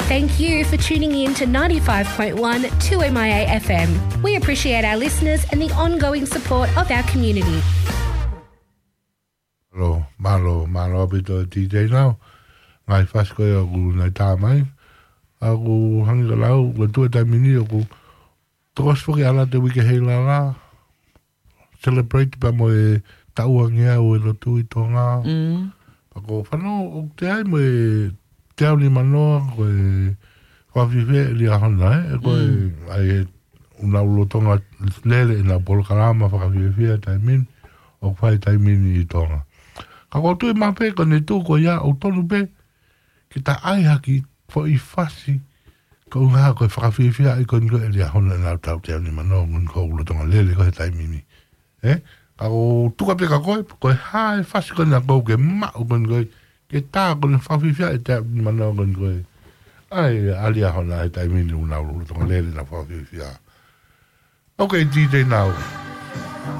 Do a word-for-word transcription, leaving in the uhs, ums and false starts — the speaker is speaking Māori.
Thank you for tuning in to ninety-five point one two M I A F M. We appreciate our listeners and the ongoing support of our community. Malo, malo, malo bito D J now. Ngai fasko e aku nai tā mai. Aku hangi ka lau, ka tua tai mini aku. Tokos whaki ala te wike hei la la. Celebrate pa mo e tauangia o e lotu i tonga. Mm. Ako whanau o te ai mo e te au ni manoa ko e whawhiwhe li a hana e. Ko e ai e una ulo tonga lele ina polokarama whakawhiwhe tai min. O whai tai mini i tonga. Kako tu e mape ko ne tu ko ia o tonu pe. Ki ta ai haki fo i fasi. Ko unga ko e whakawhiwhe ai ko niko e li a hana na tau te au ni manoa ngun ko ulo tonga lele ko he tai mini. Eh? Ako tuka pe ka koe, koe hae fasi koe na kou ke mao koe koe, ke tā koe na whawhiwhia e te mana koe koe. Ai, alia hona e tai mini unau, tonga lele na whawhiwhia. Okay, D J now.